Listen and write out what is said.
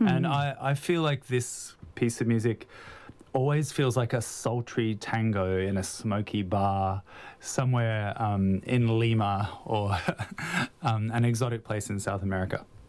And I feel like this piece of music always feels like a sultry tango in a smoky bar somewhere in Lima or an exotic place in South America.